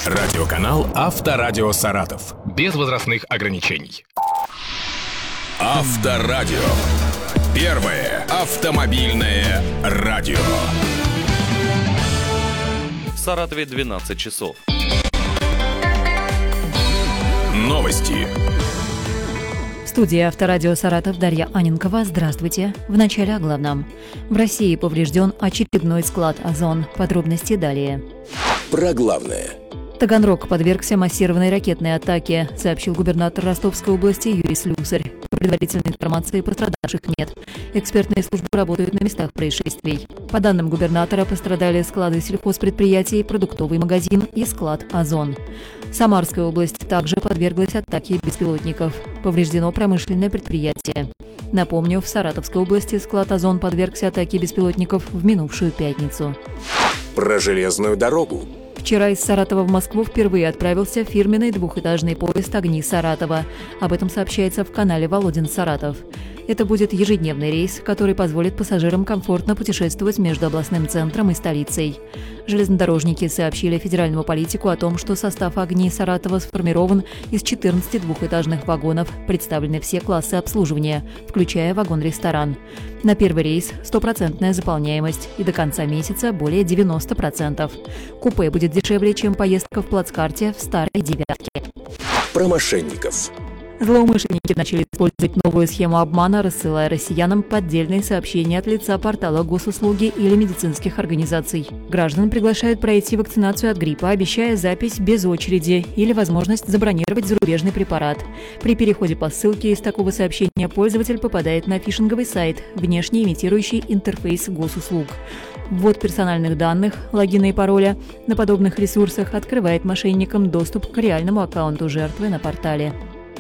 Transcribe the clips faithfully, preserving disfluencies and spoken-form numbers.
Радиоканал «Авторадио Саратов». Без возрастных ограничений. Авторадио. Первое автомобильное радио. В Саратове двенадцать часов. Новости. В студии Авторадио Саратов Дарья Аненкова. Здравствуйте. В начале о главном. В России поврежден очередной склад «Озон». Подробности далее. Про главное. Таганрог подвергся массированной ракетной атаке, сообщил губернатор Ростовской области Юрий Слюсарь. Предварительной информации пострадавших нет. Экспертные службы работают на местах происшествий. По данным губернатора, пострадали склады сельхозпредприятий, продуктовый магазин и склад «Озон». Самарская область также подверглась атаке беспилотников. Повреждено промышленное предприятие. Напомню, в Саратовской области склад «Озон» подвергся атаке беспилотников в минувшую пятницу. Про железную дорогу. Вчера из Саратова в Москву впервые отправился фирменный двухэтажный поезд «Огни Саратова». Об этом сообщается в канале «Володин Саратов». Это будет ежедневный рейс, который позволит пассажирам комфортно путешествовать между областным центром и столицей. Железнодорожники сообщили федеральному политику о том, что состав «Огни Саратова» сформирован из четырнадцати двухэтажных вагонов, представлены все классы обслуживания, включая вагон-ресторан. На первый рейс стопроцентная заполняемость и до конца месяца более девяноста процентов. Купе будет дешевле, чем поездка в плацкарте в старой «девятке». Про мошенников. Злоумышленники начали использовать новую схему обмана, рассылая россиянам поддельные сообщения от лица портала госуслуги или медицинских организаций. Граждан приглашают пройти вакцинацию от гриппа, обещая запись без очереди или возможность забронировать зарубежный препарат. При переходе по ссылке из такого сообщения пользователь попадает на фишинговый сайт, внешне имитирующий интерфейс госуслуг. Ввод персональных данных, логина и пароля на подобных ресурсах открывает мошенникам доступ к реальному аккаунту жертвы на портале.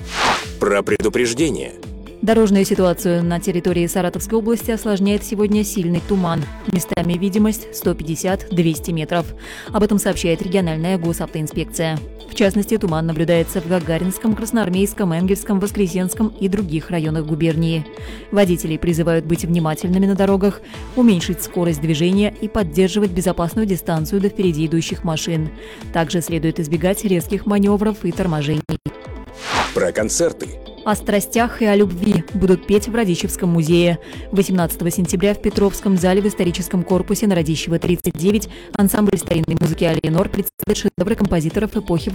Про предупреждение. Дорожную ситуацию на территории Саратовской области осложняет сегодня сильный туман. Местами видимость сто пятьдесят - двести метров. Об этом сообщает региональная госавтоинспекция. В частности, туман наблюдается в Гагаринском, Красноармейском, Энгельском, Воскресенском и других районах губернии. Водителей призывают быть внимательными на дорогах, уменьшить скорость движения и поддерживать безопасную дистанцию до впереди идущих машин. Также следует избегать резких маневров и торможений. Про концерты. О страстях и о любви будут петь в Радищевском музее. восемнадцатого сентября в Петровском зале в историческом корпусе на Радищева тридцать девять ансамбль старинной музыки «Алиенор» представит шедевры композиторов эпохи